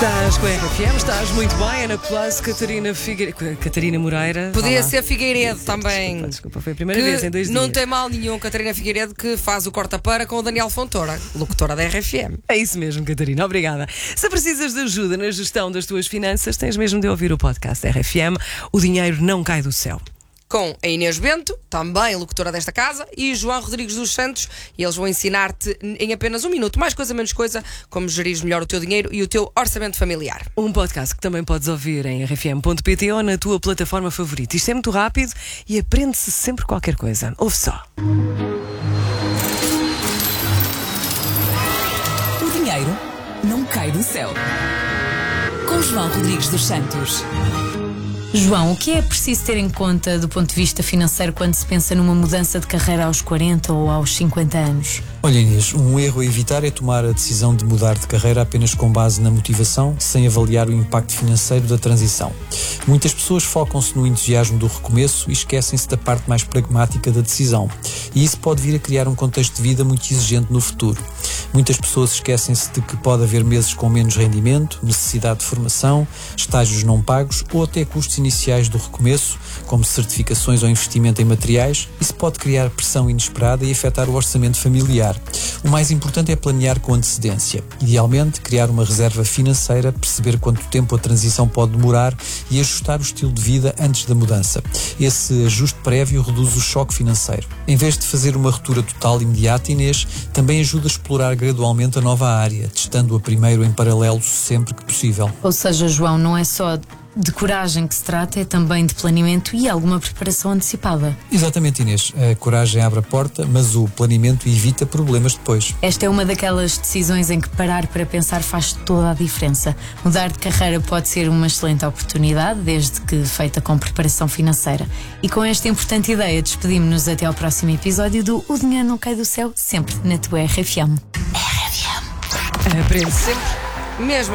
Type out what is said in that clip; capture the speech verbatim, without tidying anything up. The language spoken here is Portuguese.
Estás com a R F M, estás muito bem. Ana Plus, Catarina Figueiredo. Catarina Moreira. Podia Olá. ser Figueiredo Sim, também. Desculpa, desculpa, foi a primeira Que vez em dois não dias. tem mal nenhum, Catarina Figueiredo, que faz o corta-para com o Daniel Fontoura, locutora da R F M. É isso mesmo, Catarina, obrigada. Se precisas de ajuda na gestão das tuas finanças, tens mesmo de ouvir o podcast da R F M. O dinheiro não cai do céu. Com a Inês Bento, também locutora desta casa, e João Rodrigues dos Santos, e eles vão ensinar-te em apenas um minuto, mais coisa, menos coisa, como gerir melhor o teu dinheiro e o teu orçamento familiar. Um podcast que também podes ouvir em r f m ponto p t ou na tua plataforma favorita. Isto é muito rápido e aprende-se sempre qualquer coisa. Ouve só. O dinheiro não cai do céu. Com João Rodrigues dos Santos. João, o que é preciso ter em conta do ponto de vista financeiro quando se pensa numa mudança de carreira aos quarenta ou aos cinquenta anos? Olha, Inês, um erro a evitar é tomar a decisão de mudar de carreira apenas com base na motivação, sem avaliar o impacto financeiro da transição. Muitas pessoas focam-se no entusiasmo do recomeço e esquecem-se da parte mais pragmática da decisão. E isso pode vir a criar um contexto de vida muito exigente no futuro. Muitas pessoas esquecem-se de que pode haver meses com menos rendimento, necessidade de formação, estágios não pagos ou até custos iniciais do recomeço, como certificações ou investimento em materiais. Isso pode criar pressão inesperada e afetar o orçamento familiar. O mais importante é planear com antecedência. Idealmente, criar uma reserva financeira, perceber quanto tempo a transição pode demorar e ajustar o estilo de vida antes da mudança. Esse ajuste prévio reduz o choque financeiro. Em vez de fazer uma ruptura total imediata, Inês, também ajuda a explorar gradualmente a nova área, testando-a primeiro em paralelo sempre que possível. Ou seja, João, não é só de coragem que se trata, é também de planeamento e alguma preparação antecipada. Exatamente, Inês. A coragem abre a porta, mas o planeamento evita problemas depois. Esta é uma daquelas decisões em que parar para pensar faz toda a diferença. Mudar de carreira pode ser uma excelente oportunidade, desde que feita com preparação financeira. E com esta importante ideia, despedimos-nos até ao próximo episódio do O Dinheiro Não Cai do Céu, sempre na tua R F M. R F M. Aprende-se. Sempre, mesmo